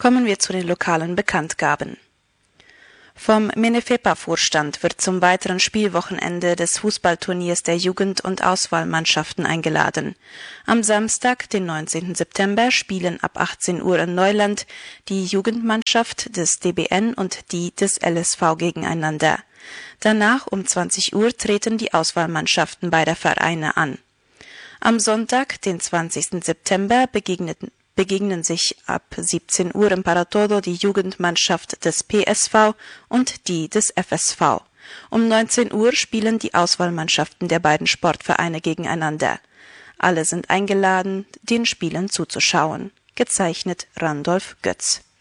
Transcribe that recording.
Kommen wir zu den lokalen Bekanntgaben. Vom Menefepa-Vorstand wird zum weiteren Spielwochenende des Fußballturniers der Jugend- und Auswahlmannschaften eingeladen. Am Samstag, den 19. September, spielen ab 18 Uhr in Neuland die Jugendmannschaft des DBN und die des LSV gegeneinander. Danach um 20 Uhr treten die Auswahlmannschaften beider Vereine an. Am Sonntag, den 20. September, begegnen sich ab 17 Uhr im Paratodo die Jugendmannschaft des PSV und die des FSV. Um 19 Uhr spielen die Auswahlmannschaften der beiden Sportvereine gegeneinander. Alle sind eingeladen, den Spielen zuzuschauen. Gezeichnet Randolph Götz.